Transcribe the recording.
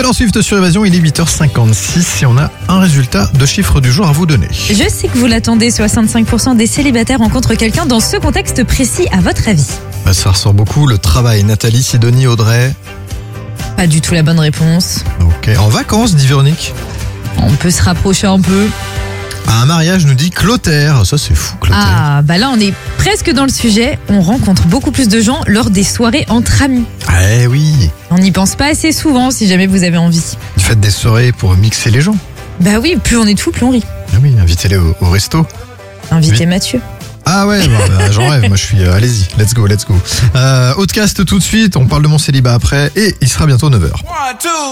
Taylor Swift sur Évasion, il est 8h56 et on a un résultat de chiffre du jour à vous donner. Je sais que vous l'attendez, 65% des célibataires rencontrent quelqu'un dans ce contexte précis, à votre avis? Ça ressort beaucoup, le travail. Nathalie, Sidonie, Audrey. Pas du tout la bonne réponse. Ok, en vacances, dit Véronique. On peut se rapprocher un peu. Un mariage, nous dit Clotaire. Ça, c'est fou, Clotaire. Ah, bah là on est presque dans le sujet. On rencontre beaucoup plus de gens lors des soirées entre amis. Eh oui, On n'y pense pas assez souvent si jamais vous avez envie. faites des soirées pour mixer les gens. Bah oui, plus on est de fous, plus on rit. Ah oui, invitez-les au resto. Invitez Oui. Mathieu. Ah ouais, j'en rêve, moi je suis... allez-y, let's go. Podcast tout de suite, on parle de mon célibat après et il sera bientôt 9h.